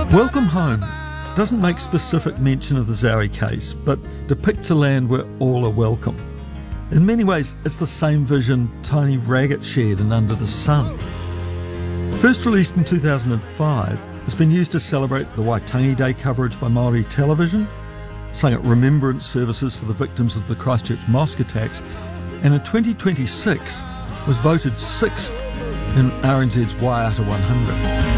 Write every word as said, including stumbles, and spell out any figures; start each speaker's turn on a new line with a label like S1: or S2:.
S1: Welcome Home doesn't make specific mention of the Zowie case, but depicts a land where all are welcome. In many ways, it's the same vision Tony Raggett shared in Under the Sun. First released in two thousand five, it's been used to celebrate the Waitangi Day coverage by Māori television, sung at remembrance services for the victims of the Christchurch mosque attacks, and in twenty twenty-six was voted sixth in R N Z's Waiata one hundred.